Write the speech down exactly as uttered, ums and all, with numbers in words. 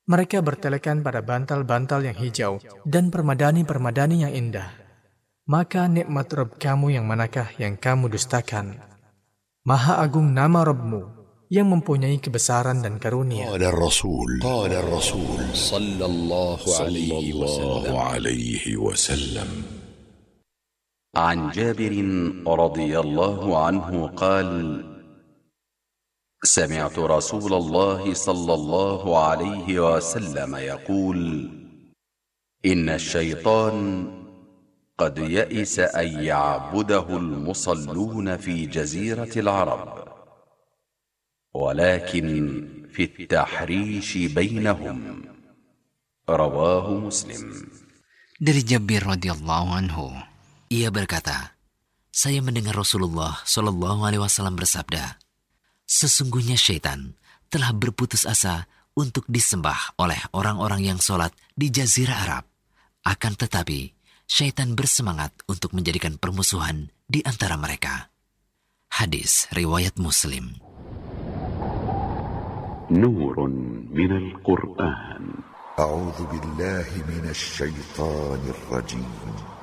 Mereka bertelekan pada bantal-bantal yang hijau dan permadani-permadani yang indah. Maka nikmat Rabb kamu yang manakah yang kamu dustakan? Maha agung nama Rabbmu yang mempunyai kebesaran dan karunia. Qala Rasul, Qala Rasul sallallahu alaihi wasallam. عن جابر رضي الله عنه قال: سمعت رسول الله صلى الله عليه وسلم يقول: إن الشيطان قد يئس أن يعبده المصلون في جزيرة العرب، ولكن في التحريش بينهم. رواه مسلم. Dari Jabir radhiyallahu anhu, ia berkata, saya mendengar Rasulullah shallallahu alaihi wasallam bersabda, sesungguhnya syaitan telah berputus asa untuk disembah oleh orang-orang yang sholat di Jazirah Arab. Akan tetapi, syaitan bersemangat untuk menjadikan permusuhan di antara mereka. Hadis riwayat Muslim. Nurun minal Qur'an. A'udzu billahi minasy syaithanir rajim.